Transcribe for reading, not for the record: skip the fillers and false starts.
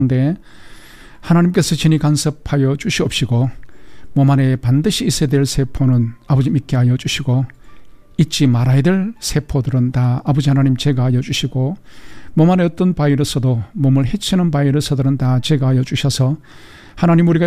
데 하나님께서 친히 간섭하여 주시옵시고 몸 안에 반드시 있어야 될 세포는 아버지 믿게 하여 주시고 잊지 말아야 될 세포들은 다 아버지 하나님 제거하여 주시고 몸 안에 어떤 바이러스도 몸을 해치는 바이러스들은 다 제거하여 주셔서 하나님 우리가